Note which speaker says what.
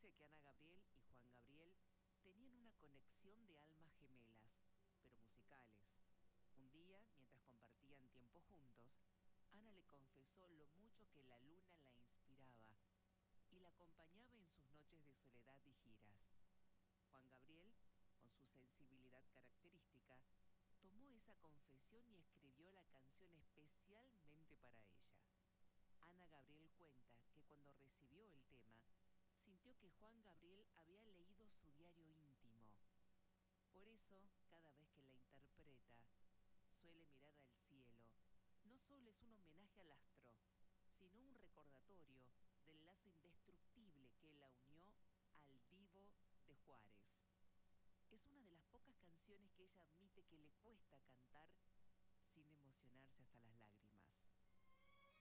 Speaker 1: dice que Ana Gabriel y Juan Gabriel tenían una conexión de almas gemelas, pero musicales. Un día, mientras compartían tiempo juntos, Ana le confesó lo mucho que la luna la inspiraba y la acompañaba en sus noches de soledad y giras. Juan Gabriel, con su sensibilidad característica, tomó esa confesión y escribió la canción especialmente para ella. Ana Gabriel cuenta que cuando recibió el tema, sintió que Juan Gabriel había leído su diario íntimo. Por eso, cada vez que la interpreta, suele mirar al cielo. No solo es un homenaje al astro, sino un recordatorio del lazo indestructible que la unió al Divo de Juárez. Es una de las pocas canciones que ella admite que le cuesta cantar sin emocionarse hasta